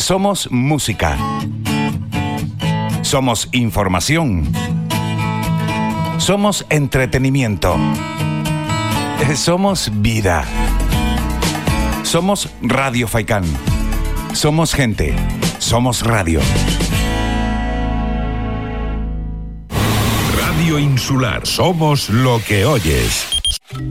Somos música. Somos información. Somos entretenimiento. Somos vida. Somos Radio Faikán. Somos gente. Somos radio. Radio Insular. Somos lo que oyes.